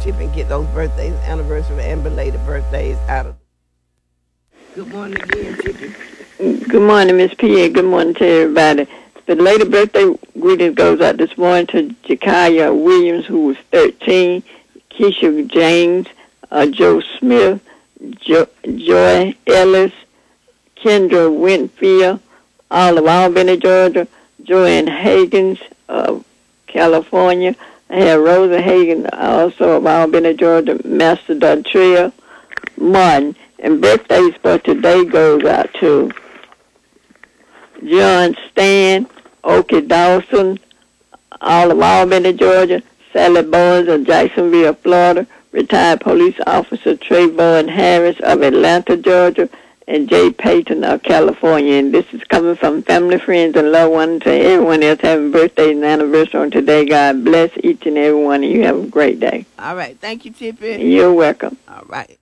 Tippy and get those birthdays, anniversary, and belated birthdays out of. Good morning again, Tippy. Good morning, Miss P.A. Good morning to everybody. The belated birthday greeting goes out this morning to Jakaya Williams, who was 13, Keisha James, Joe Smith, Joy Ellis, Kendra Winfield, all of Albany, Georgia, Joanne Higgins of California. I have Rosa Hagan, also of Albany, Georgia, Master Dontria Martin. And birthdays for today goes out to John Stan, Okie Dawson, all of Albany, Georgia, Sally Bowens of Jacksonville, Florida, retired police officer Trayvon Harris of Atlanta, Georgia, and Jay Payton of California. And this is coming from family, friends, and loved ones, and everyone else having birthdays and anniversary on today. God bless each and every one of you. Have a great day. All right. Thank you, Tippy. You're welcome. All right.